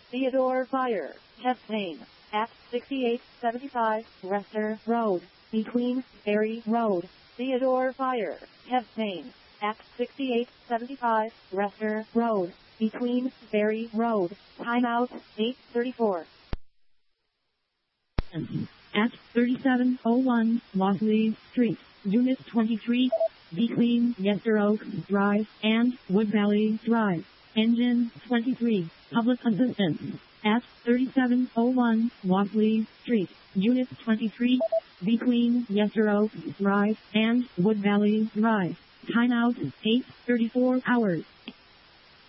Theodore Fire, Heptane, at 6875 Rester Road, between Berry Road. Theodore Fire, Heptane, at 6875 Rester Road, between Berry Road. Timeout 8:34. At 3701 Mosley Street, Unit 23, between Yester Oak Drive and Wood Valley Drive. Engine 23, public assistance. At 3701 Mosley Street, Unit 23, between Yester Oak Drive and Wood Valley Drive. Timeout 8:34 hours.